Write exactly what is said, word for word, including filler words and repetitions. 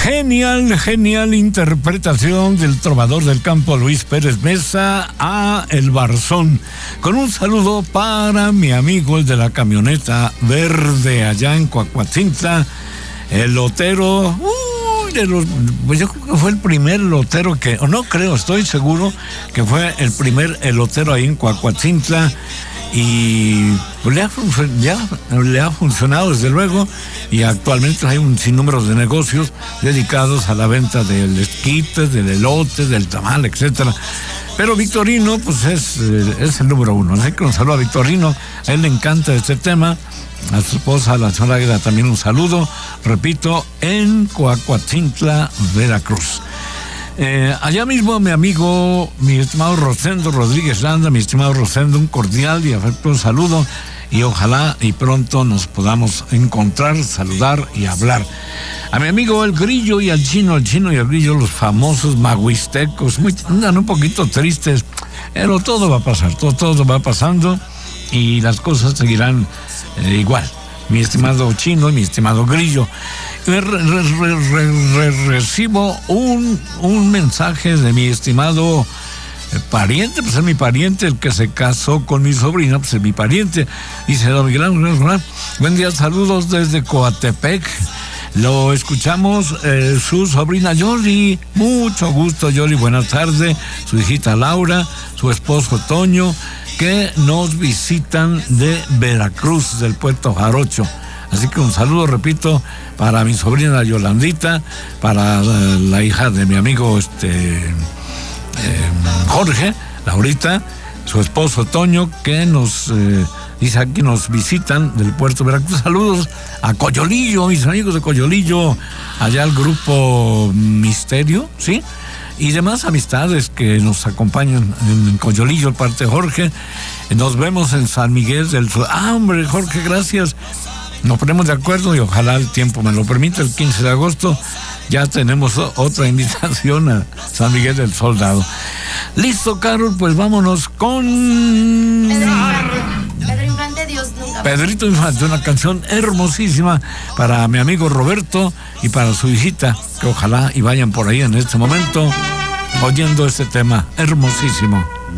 Genial, genial interpretación del trovador del campo Luis Pérez Mesa a El Barzón. Con un saludo para mi amigo el de la camioneta verde allá en Coahuatzintla, el lotero, uy, de los, pues yo creo que fue el primer lotero que, o no creo, estoy seguro que fue el primer elotero ahí en Coahuatzintla. Y pues le ha, ya le ha funcionado desde luego, y actualmente hay un sinnúmero de negocios dedicados a la venta del esquite, del elote, del tamal, etcétera. Pero Victorino pues es, es el número uno, así que un saludo a Victorino, a él le encanta este tema, a su esposa, a la señora Águeda, también un saludo, repito, en Coahuatzintla, Veracruz. Eh, allá mismo mi amigo, mi estimado Rosendo Rodríguez Landa, mi estimado Rosendo, un cordial y afectuoso saludo, y ojalá y pronto nos podamos encontrar, saludar y hablar. A mi amigo el Grillo y al Chino, el Chino y el Grillo, los famosos mahuistecos, muy, andan un poquito tristes, pero todo va a pasar, todo, todo va pasando y las cosas seguirán eh, igual. Mi estimado Chino y mi estimado Grillo. Re, re, re, re, recibo un, un mensaje de mi estimado eh, pariente, pues es mi pariente, el que se casó con mi sobrina, pues es mi pariente. Dice, don Miguel, buen día, saludos desde Coatepec. Lo escuchamos, eh, su sobrina Yoli, mucho gusto Yoli, buenas tardes, su hijita Laura, su esposo Toño, que nos visitan de Veracruz, del puerto Jarocho. Así que un saludo, repito, para mi sobrina Yolandita, para la, la hija de mi amigo este eh, Jorge, Laurita, su esposo Toño, que nos eh, dice aquí nos visitan del puerto de Veracruz. Saludos a Coyolillo, mis amigos de Coyolillo, allá al grupo Misterio, ¿sí? Y demás amistades que nos acompañan en Coyolillo, parte de Jorge. Nos vemos en San Miguel del Sur. Ah, hombre, Jorge, gracias. Nos ponemos de acuerdo y ojalá el tiempo me lo permita. El quince de agosto ya tenemos otra invitación a San Miguel del Soldado. Listo, Carol, pues vámonos con Pedro Infante, Pedro Infante, Dios nunca. Pedrito Infante, una canción hermosísima para mi amigo Roberto y para su hijita, que ojalá y vayan por ahí en este momento oyendo este tema hermosísimo.